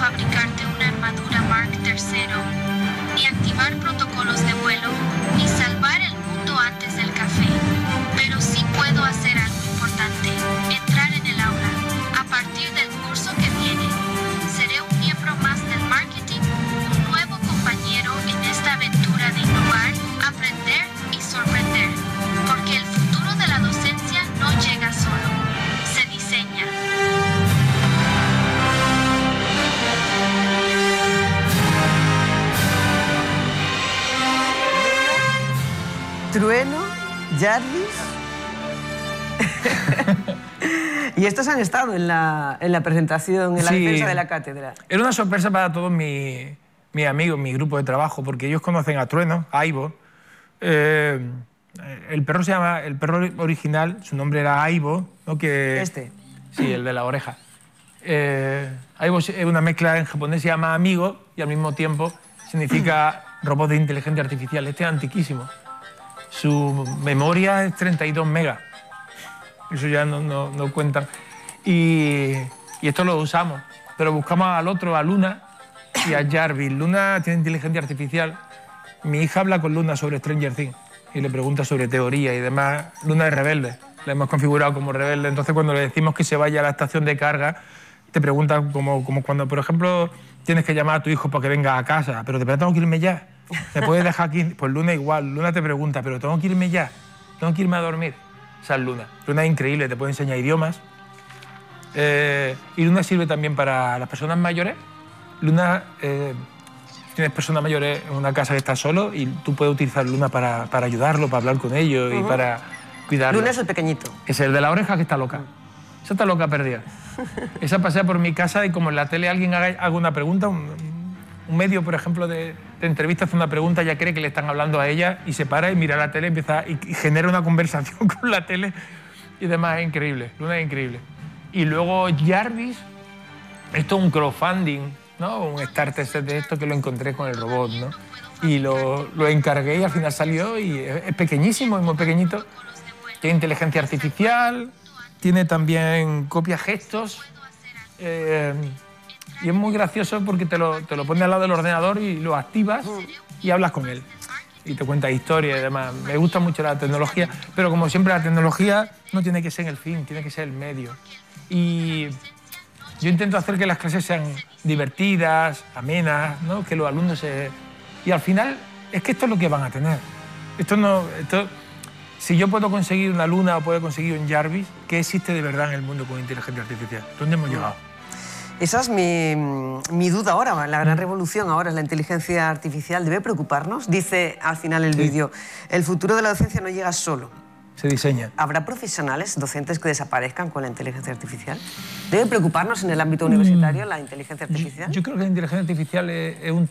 fabricarte una armadura Mark III, ni activar protocolos de vuelo, ni salvar el mundo antes del café. Pero sí puedo hacer algo importante, entrar en el aula. A partir del curso que viene, seré un miembro más del marketing, un nuevo compañero en esta aventura de innovar, aprender y sorprender. Porque el futuro de la docencia no llega solo, se diseña. Trueno, Jarvis. Y estos han estado en la presentación, en la defensa de la cátedra. Era una sorpresa para todos mis amigos, mi grupo de trabajo, porque ellos conocen a Trueno, a Ivo. El perro se llama, el perro original, su nombre era Aibo, ¿no? Sí, el de la oreja. Aibo es una mezcla en japonés, se llama amigo y al mismo tiempo significa robot de inteligencia artificial. Este es antiquísimo. Su memoria es 32 megas. Eso ya no cuentan. Y esto lo usamos. Pero buscamos al otro, a Luna y a Jarvis. Luna tiene inteligencia artificial. Mi hija habla con Luna sobre Stranger Things y le pregunta sobre teoría y demás. Luna es rebelde, la hemos configurado como rebelde. Entonces, cuando le decimos que se vaya a la estación de carga, te pregunta como cuando, por ejemplo, tienes que llamar a tu hijo para que venga a casa. Pero de verdad tengo que irme ya. ¿Me puedes dejar aquí? Pues Luna igual. Luna te pregunta, pero tengo que irme ya. Tengo que irme a dormir. Esa es Luna. Luna es increíble, te puede enseñar idiomas. Y Luna sirve también para las personas mayores. Luna... tienes personas mayores en una casa que está solo y tú puedes utilizar Luna para ayudarlo, para hablar con ellos y para cuidarlo. Luna es el pequeñito. Es el de la oreja que está loca. Esa está loca perdida. Esa pasea por mi casa y como en la tele alguien haga una pregunta, un medio, por ejemplo, de entrevista hace una pregunta, ya cree que le están hablando a ella y se para y mira la tele y genera una conversación con la tele y demás. Es increíble. Luna es increíble. Y luego Jarvis, esto es un crowdfunding, ¿no? Un starter set de esto que lo encontré con el robot, ¿no? Y lo encargué y al final salió y es pequeñísimo, es muy pequeñito. Tiene inteligencia artificial, tiene también copia gestos y es muy gracioso porque te lo pones al lado del ordenador y lo activas y hablas con él. Y te cuenta historias y demás. Me gusta mucho la tecnología, pero como siempre la tecnología no tiene que ser el fin, tiene que ser el medio. Y yo intento hacer que las clases sean divertidas, amenas, ¿no? Que los alumnos se... Y al final, es que esto es lo que van a tener. Si yo puedo conseguir una Luna o puedo conseguir un Jarvis, ¿qué existe de verdad en el mundo con inteligencia artificial? ¿Dónde hemos llegado? Esa es mi duda ahora. La gran revolución ahora es la inteligencia artificial. ¿Debe preocuparnos? Dice al final el vídeo, el futuro de la docencia no llega solo. Se diseña. ¿Habrá profesionales, docentes que desaparezcan con la inteligencia artificial? ¿Debe preocuparnos en el ámbito universitario la inteligencia artificial? Yo creo que la inteligencia artificial es un